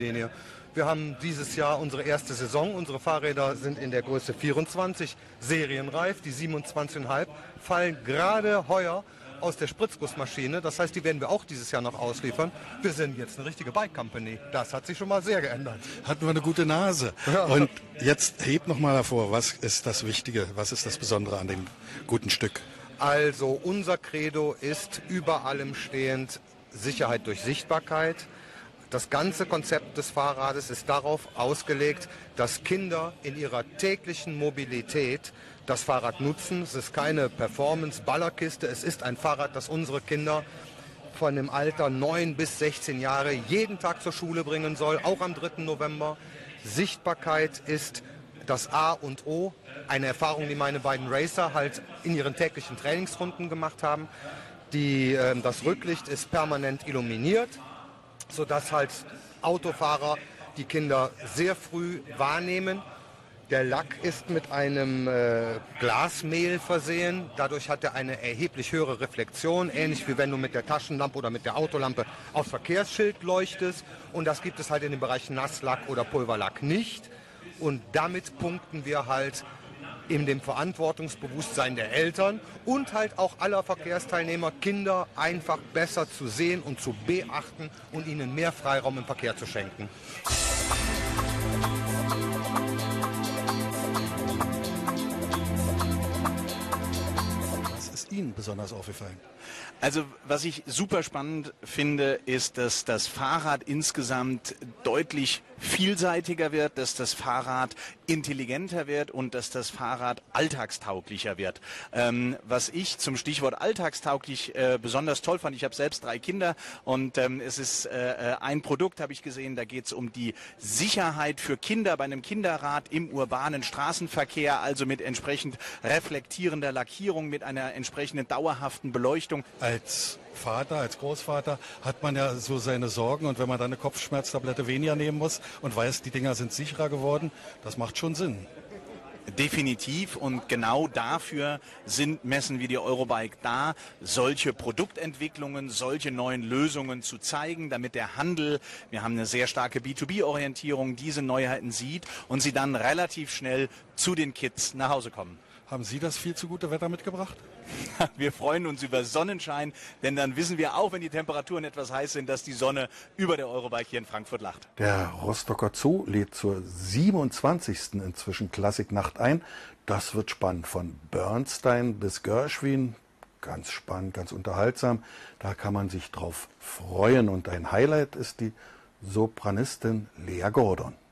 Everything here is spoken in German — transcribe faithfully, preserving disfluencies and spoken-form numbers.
Wir haben dieses Jahr unsere erste Saison. Unsere Fahrräder sind in der Größe vierundzwanzig serienreif. Die siebenundzwanzig Komma fünf fallen gerade heuer aus der Spritzgussmaschine. Das heißt, die werden wir auch dieses Jahr noch ausliefern. Wir sind jetzt eine richtige Bike Company. Das hat sich schon mal sehr geändert. Hatten wir eine gute Nase. Ja. Und jetzt heb noch mal hervor, was ist das Wichtige, was ist das Besondere an dem guten Stück? Also unser Credo ist über allem stehend Sicherheit durch Sichtbarkeit. Das ganze Konzept des Fahrrades ist darauf ausgelegt, dass Kinder in ihrer täglichen Mobilität das Fahrrad nutzen. Es ist keine Performance-Ballerkiste, es ist ein Fahrrad, das unsere Kinder von dem Alter neun bis sechzehn Jahre jeden Tag zur Schule bringen soll, auch am dritten November. Sichtbarkeit ist das A und O, eine Erfahrung, die meine beiden Racer halt in ihren täglichen Trainingsrunden gemacht haben. Die, äh, das Rücklicht ist permanent illuminiert, sodass halt Autofahrer die Kinder sehr früh wahrnehmen. Der Lack ist mit einem äh, Glasmehl versehen. Dadurch hat er eine erheblich höhere Reflexion, ähnlich wie wenn du mit der Taschenlampe oder mit der Autolampe aufs Verkehrsschild leuchtest. Und das gibt es halt in dem Bereich Nasslack oder Pulverlack nicht. Und damit punkten wir halt in dem Verantwortungsbewusstsein der Eltern und halt auch aller Verkehrsteilnehmer, Kinder einfach besser zu sehen und zu beachten und ihnen mehr Freiraum im Verkehr zu schenken. Was ist Ihnen besonders aufgefallen? Also was ich super spannend finde, ist, dass das Fahrrad insgesamt deutlich vielseitiger wird, dass das Fahrrad intelligenter wird und dass das Fahrrad alltagstauglicher wird. Ähm, was ich zum Stichwort alltagstauglich äh, besonders toll fand, ich habe selbst drei Kinder und ähm, es ist äh, ein Produkt, habe ich gesehen, da geht es um die Sicherheit für Kinder bei einem Kinderrad im urbanen Straßenverkehr, also mit entsprechend reflektierender Lackierung, mit einer entsprechenden dauerhaften Beleuchtung. Als Vater, als Großvater hat man ja so seine Sorgen und wenn man dann eine Kopfschmerztablette weniger nehmen muss und weiß, die Dinger sind sicherer geworden, das macht schon Sinn. Definitiv, und genau dafür sind Messen wie die Eurobike da, solche Produktentwicklungen, solche neuen Lösungen zu zeigen, damit der Handel, wir haben eine sehr starke B zwei B-Orientierung, diese Neuheiten sieht und sie dann relativ schnell zu den Kids nach Hause kommen. Haben Sie das viel zu gute Wetter mitgebracht? Wir freuen uns über Sonnenschein, denn dann wissen wir auch, wenn die Temperaturen etwas heiß sind, dass die Sonne über der Eurobike hier in Frankfurt lacht. Der Rostocker Zoo lädt zur siebenundzwanzigsten inzwischen Klassiknacht ein. Das wird spannend, von Bernstein bis Gershwin. Ganz spannend, ganz unterhaltsam. Da kann man sich drauf freuen. Und ein Highlight ist die Sopranistin Lea Gordon.